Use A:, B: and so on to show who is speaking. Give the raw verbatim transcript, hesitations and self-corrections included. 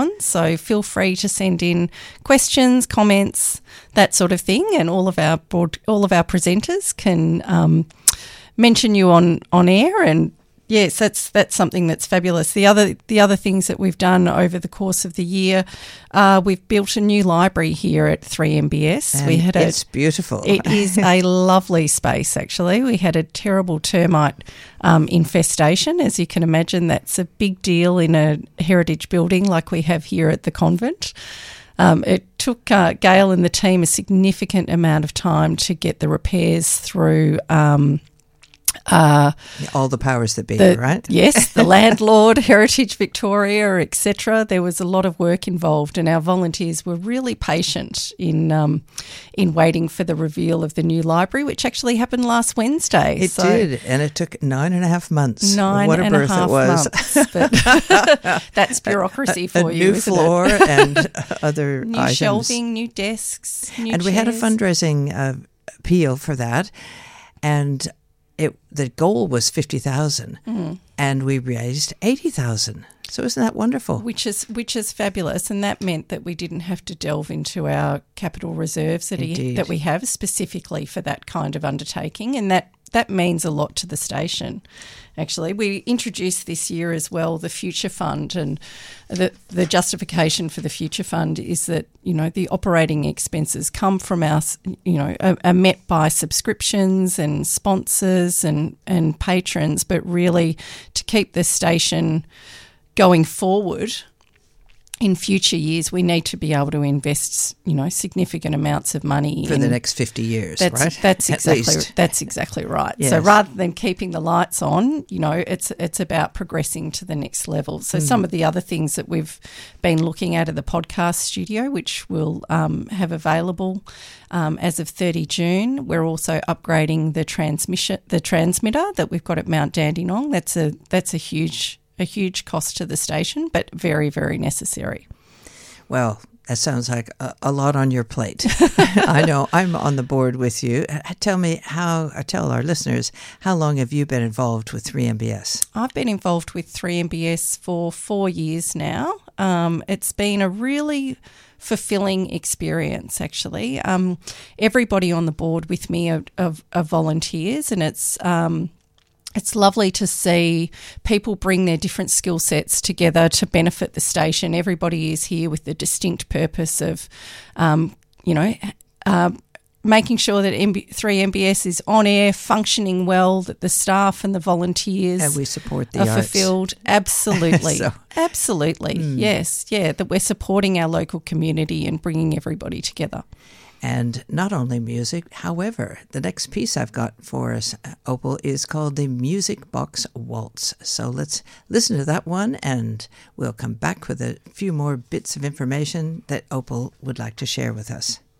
A: on. So feel free to send in questions, comments, that sort of thing, and all of our broad, all of our presenters can um, mention you on, on air. And yes, that's that's something that's fabulous. The other the other things that we've done over the course of the year, uh, we've built a new library here at three M B S.
B: And
A: we had
B: it's
A: a,
B: beautiful.
A: It is a lovely space, actually. We had a terrible termite um, infestation. As you can imagine, that's a big deal in a heritage building like we have here at the convent. Um, it took uh, Gail and the team a significant amount of time to get the repairs through. Um, Uh,
B: All the powers that be,
A: the,
B: right?
A: Yes, the landlord, Heritage Victoria, et cetera. There was a lot of work involved, and our volunteers were really patient in um, in waiting for the reveal of the new library, which actually happened last Wednesday.
B: It
A: so
B: did, and it took nine and a half months.
A: Nine
B: what a
A: and
B: birth
A: a half
B: it was.
A: months. But that's bureaucracy for
B: a, a
A: you,
B: new
A: isn't
B: floor
A: it?
B: and other
A: New
B: items.
A: shelving, new desks, new
B: and
A: chairs.
B: we had a fundraising uh, appeal for that, and it the goal was fifty thousand, mm. and we raised eighty thousand. So isn't that wonderful?
A: Which is which is fabulous, and that meant that we didn't have to delve into our capital reserves that, he, that we have specifically for that kind of undertaking, and that, that means a lot to the station. Actually, we introduced this year as well the Future Fund, and the the justification for the Future Fund is that, you know, the operating expenses come from our, you know, are, are met by subscriptions and sponsors and and patrons, but really to keep the station going forward in future years, we need to be able to invest, you know, significant amounts of money
B: for
A: in,
B: the next fifty years,
A: that's,
B: right?
A: That's
B: At
A: exactly
B: least.
A: that's exactly right.
B: Yes.
A: So rather than keeping the lights on, you know, it's it's about progressing to the next level. So mm. some of the other things that we've been looking at are the podcast studio, which we'll um, have available um, as of thirty June. We're also upgrading the transmission the transmitter that we've got at Mount Dandenong. That's a that's a huge. a huge cost to the station, but very, very necessary.
B: Well, that sounds like a, a lot on your plate. I know. I'm on the board with you. Tell me how, or tell our listeners, how long have you been involved with three M B S?
A: I've been involved with three M B S for four years now. Um, it's been a really fulfilling experience, actually. Um, everybody on the board with me are, are, are volunteers, and it's... Um, It's lovely to see people bring their different skill sets together to benefit the station. Everybody is here with the distinct purpose of, um, you know, uh, making sure that M B- three M B S is on air, functioning well, that the staff and the volunteers
B: and we support the
A: are
B: arts.
A: fulfilled. Absolutely.
B: so.
A: Absolutely. Mm. Yes. Yeah, that we're supporting our local community and bringing everybody together.
B: And not only music, however, the next piece I've got for us, Opal, is called the Music Box Waltz. So let's listen to that one, and we'll come back with a few more bits of information that Opal would like to share with us.